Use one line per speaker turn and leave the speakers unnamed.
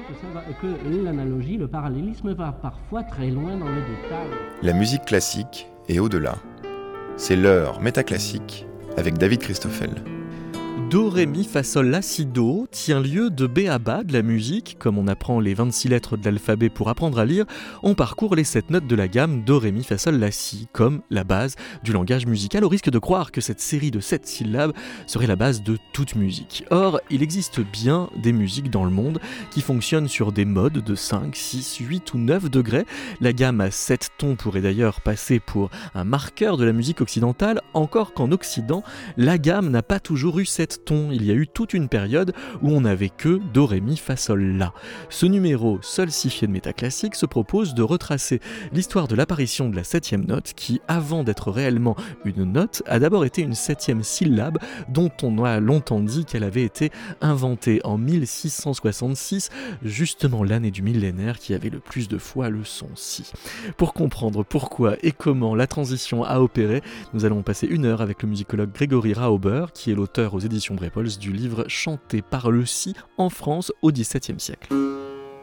que l'analogie, le parallélisme va parfois très loin dans le détail.
La musique classique et au-delà. C'est l'heure métaclassique avec David Christoffel.
Do, ré, mi, fa, sol, la, si, do tient lieu de B à bas de la musique. Comme on apprend les 26 lettres de l'alphabet pour apprendre à lire, on parcourt les 7 notes de la gamme do, ré, mi, fa, sol, la, si, comme la base du langage musical, au risque de croire que cette série de 7 syllabes serait la base de toute musique. Or, il existe bien des musiques dans le monde qui fonctionnent sur des modes de 5, 6, 8 ou 9 degrés. La gamme à 7 tons pourrait d'ailleurs passer pour un marqueur de la musique occidentale, encore qu'en Occident, la gamme n'a pas toujours eu 7 tons. Il y a eu toute une période où on n'avait que do, ré, mi, fa, sol, la. Ce numéro solstifié de métaclassique se propose de retracer l'histoire de l'apparition de la 7e note qui, avant d'être réellement une note, a d'abord été une 7e syllabe dont on a longtemps dit qu'elle avait été inventée en 1666, justement l'année du millénaire qui avait le plus de fois le son si. Pour comprendre pourquoi et comment la transition a opéré, nous allons passer une heure avec le musicologue Grégory Rauber, qui est l'auteur aux éditions Brepols du livre Chanté par le si en France au XVIIe siècle.